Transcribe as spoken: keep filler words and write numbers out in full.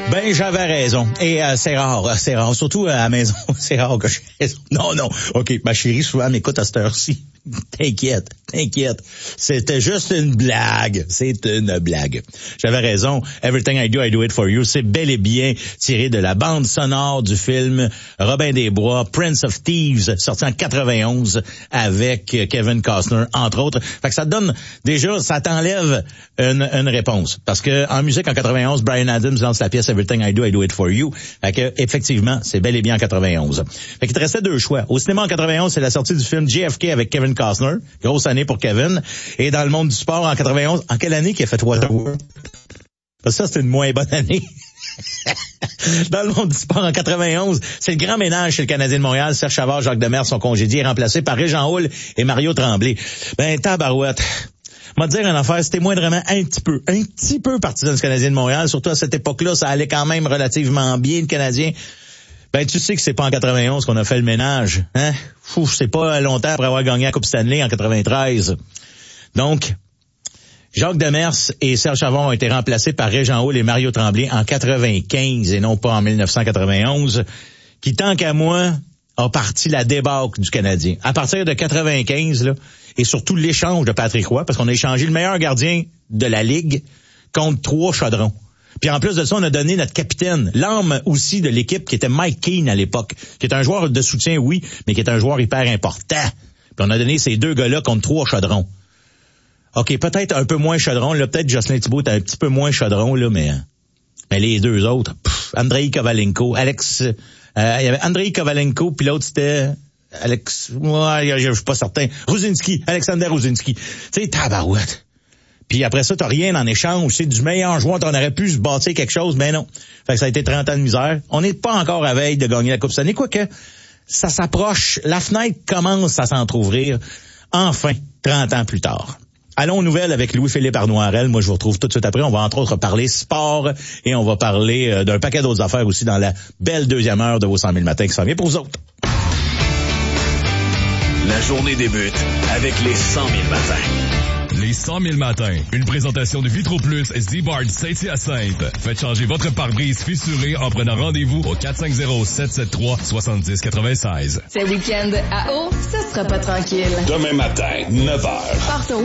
Ben, j'avais raison. Et euh, c'est rare, c'est rare. Surtout à la maison, c'est rare que j'ai raison. Non, non. OK, ma chérie souvent m'écoute à cette heure-ci. T'inquiète, t'inquiète. C'était juste une blague. C'est une blague. J'avais raison. Everything I do, I do it for you. C'est bel et bien tiré de la bande sonore du film Robin des Bois, Prince of Thieves, sorti en quatre-vingt-onze avec Kevin Costner, entre autres. Fait que ça te donne, déjà, ça t'enlève une, une réponse. Parce que en musique, en quatre-vingt-onze, Bryan Adams lance la pièce Everything I do, I do it for you. Fait que, effectivement, c'est bel et bien en quatre-vingt-onze. Fait qu'il te restait deux choix. Au cinéma en quatre-vingt-onze, c'est la sortie du film J F K avec Kevin Costner. Grosse année pour Kevin. Et dans le monde du sport, en quatre-vingt-onze, en quelle année qu'il a fait Waterworld? Parce que ça, c'était une moins bonne année. Dans le monde du sport, en quatre-vingt-onze, c'est le grand ménage chez le Canadien de Montréal. Serge Chavard, Jacques Demers sont congédiés, remplacés par Régent Houle et Mario Tremblay. Ben, tabarouette. Moi, te dire une affaire, c'était moindrement un petit peu, un petit peu partisan du Canadien de Montréal. Surtout à cette époque-là, ça allait quand même relativement bien, le Canadien. Ben, tu sais que c'est pas en quatre-vingt-onze qu'on a fait le ménage, hein? Fou, c'est pas longtemps après avoir gagné la Coupe Stanley en quatre-vingt-treize. Donc, Jacques Demers et Serge Chavard ont été remplacés par Régent Houle et Mario Tremblay en quatre-vingt-quinze et non pas en dix-neuf cent quatre-vingt-onze, qui, tant qu'à moi, a parti la débâcle du Canadien. À partir de quatre-vingt-quinze, là, et surtout l'échange de Patrick Roy, parce qu'on a échangé le meilleur gardien de la Ligue contre trois chaudrons. Puis en plus de ça, on a donné notre capitaine, l'âme aussi de l'équipe, qui était Mike Keane à l'époque, qui est un joueur de soutien, oui, mais qui est un joueur hyper important. Puis on a donné ces deux gars-là contre trois chaudrons. OK, peut-être un peu moins chaudron, là, peut-être Jocelyn Thibault est un petit peu moins chaudron, là, mais, mais les deux autres, pff, Andrei Kovalenko, Alex, euh, il y avait Andrei Kovalenko, puis l'autre c'était Alex, ouais, je suis pas certain, Ruzinski, Alexander Ruzinski. Tu sais, tabarouette. Puis après ça, t'as rien en échange. C'est du meilleur joueur. On aurait pu se bâtir quelque chose, mais non. Fait que ça a été trente ans de misère. On n'est pas encore à veille de gagner la Coupe Stanley. Quoique, ça s'approche. La fenêtre commence à s'entrouvrir. Enfin, trente ans plus tard. Allons aux nouvelles avec Louis-Philippe Arnoirel. Moi, je vous retrouve tout de suite après. On va entre autres parler sport et on va parler euh, d'un paquet d'autres affaires aussi dans la belle deuxième heure de vos cent mille matins qui s'en vient pour vous autres. La journée débute avec les cent mille matins. Les cent mille matins. Une présentation de Vitro Plus Z-Bard Saint-Hyacinthe. Faites changer votre pare-brise fissuré en prenant rendez-vous au quatre cinq zéro, sept sept trois, six zéro neuf six. Ce week-end à eau, ce sera pas tranquille. Demain matin, neuf heures. Partons